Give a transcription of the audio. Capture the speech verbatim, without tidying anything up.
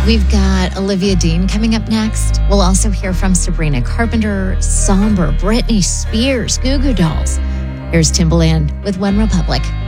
We've got Olivia Dean coming up next. We'll also hear from Sabrina Carpenter, Somber, Britney Spears, Goo Goo Dolls. Here's Timbaland with One Republic.